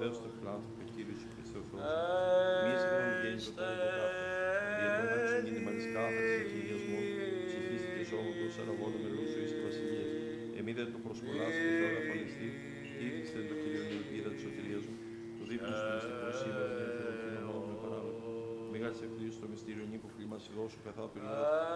Θεός του φιλάνθρωπε, Κύριος σου Χριστέ ο Θεός, μη σχεδόν γέννητο τώρα και ταύτα, διαιτών άξιον γίνει μανισκάθαρης εν χιλιασμό, ψυχίστηκε σώματος, αραγώνο μελούς ζωής και βασιλείας, εμεί δεν το προσκολάστε και όλα φανιστεί, ήθιστε το Κύριον η ελπίδα της σωτηρίας μου, το δείπνο σου μυστικό σήμερα και θεοκοινωνών με παράλογο. Μεγάλης ευθύς το μυστήριο νύπο κλίμα σιδώσου καθάπηρη